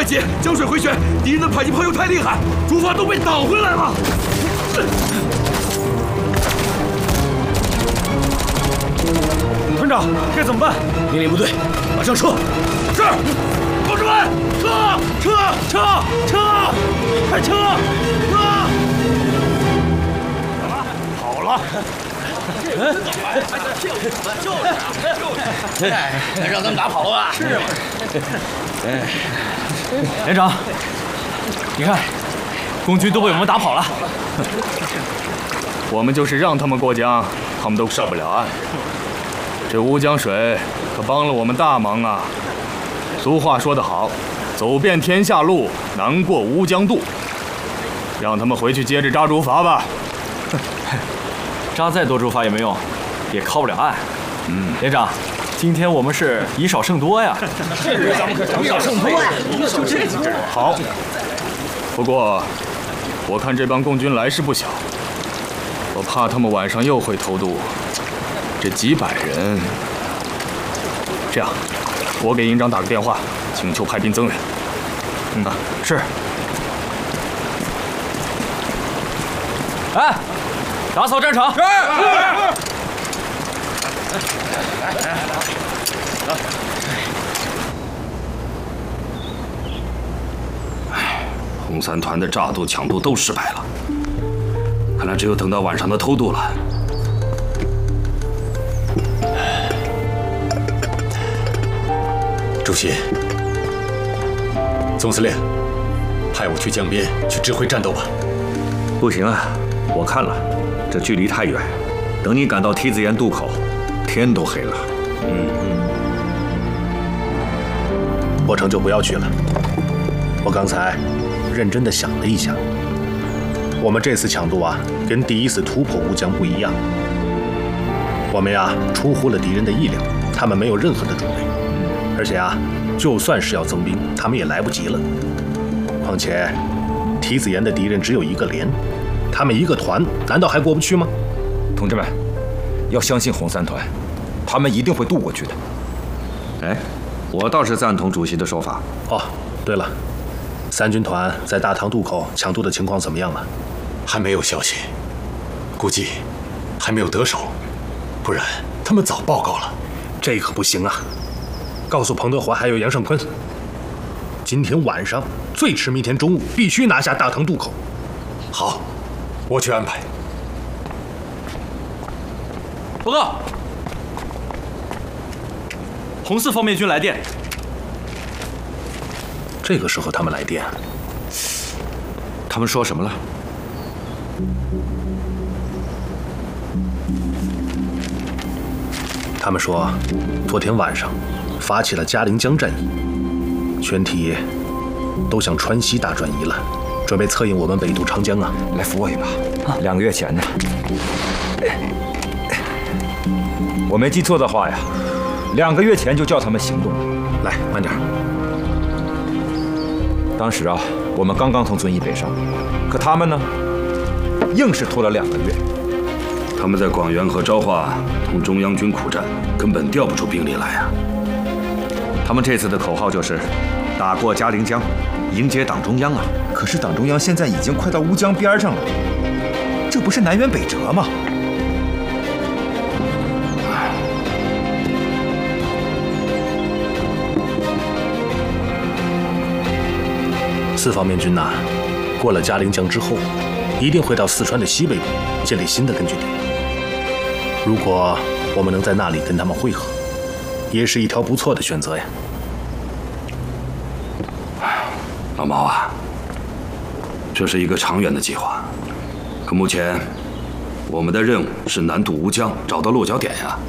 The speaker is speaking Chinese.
急，江水回旋，敌人的迫击炮又太厉害，出发都被倒回来了。 团长，该怎么办？ 命令部队，马上撤！是，同志们，撤！快撤！ 好了。 让他们打跑了吧？是啊。 连长，你看，共军都被我们打跑了。 我们就是让他们过江，他们都上不了岸。这乌江水可帮了我们大忙啊！俗话说得好，走遍天下路，难过乌江渡。让他们回去接着扎竹筏吧。 扎再多竹筏也没用，也靠不了岸。连长，今天我们是以少胜多呀。 是，咱们可以少胜多呀。就这个。 好。不过，我看这帮共军来势不小，我怕他们晚上又会偷渡。这几百人，这样，我给营长打个电话，请求派兵增援。 是。哎，打扫战场。是。 红三团的炸渡、抢渡都失败了，看来只有等到晚上的偷渡了。 主席，总司令，派我去江边去指挥战斗吧。 不行啊，我看了，这距离太远，等你赶到梯子岩渡口，天都黑了。 不成就不要去了。我刚才认真的想了一下，我们这次抢渡啊，跟第一次突破乌江不一样。我们呀出乎了敌人的意料，他们没有任何的准备，而且啊，就算是要增兵，他们也来不及了。况且，梯子岩的敌人只有一个连，他们一个团，难道还过不去吗？ 同志们，要相信红三团，他们一定会渡过去的。哎，我倒是赞同主席的说法。 哦，对了，三军团在大塘渡口抢渡的情况怎么样了？ 还没有消息，估计还没有得手，不然他们早报告了。 这可不行啊！告诉彭德怀还有杨尚昆，今天晚上最迟明天中午必须拿下大塘渡口。 好，我去安排。 报告，红四方面军来电。 这个时候他们来电， 他们说什么了？ 他们说，昨天晚上发起了嘉陵江战役，全体都向川西大转移了，准备策应我们北渡长江啊！ 来扶我一把。2个月前呢，我没记错的话呀，2个月前就叫他们行动了。 来，慢点。 当时啊，我们刚刚从遵义北上，可他们呢，硬是拖了2个月。 他们在广元和昭化同中央军苦战，根本调不出兵力来呀。 他们这次的口号就是打过嘉陵江，迎接党中央啊！可是党中央现在已经快到乌江边上了，这不是南辕北辙吗？ 四方面军呐，过了嘉陵江之后，一定会到四川的西北部建立新的根据地。如果我们能在那里跟他们会合，也是一条不错的选择呀。 老毛啊，这是一个长远的计划，可目前我们的任务是南渡乌江，找到落脚点呀。